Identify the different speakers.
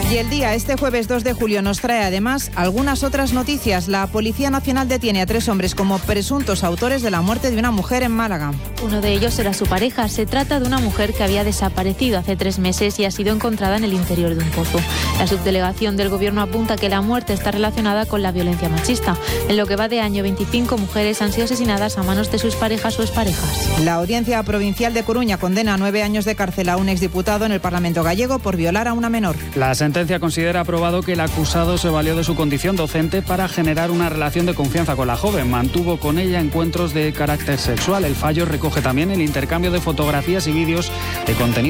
Speaker 1: Y el día, este jueves 2 de julio, nos trae además algunas otras noticias. La Policía Nacional detiene a 3 hombres como presuntos autores de la muerte de una mujer en Málaga.
Speaker 2: Uno de ellos era su pareja. Se trata de una mujer que había desaparecido hace 3 meses y ha sido encontrada en el interior de un pozo. La subdelegación del Gobierno apunta que la muerte está relacionada con la violencia machista. En lo que va de año, 25 mujeres han sido asesinadas a manos de sus parejas o exparejas.
Speaker 1: La Audiencia Provincial de Coruña condena a 9 años de cárcel a un exdiputado en el Parlamento gallego por violar a una menor.
Speaker 3: La sentencia considera aprobado que el acusado se valió de su condición docente para generar una relación de confianza con la joven. Mantuvo con ella encuentros de carácter sexual. El fallo recoge también el intercambio de fotografías y vídeos de contenido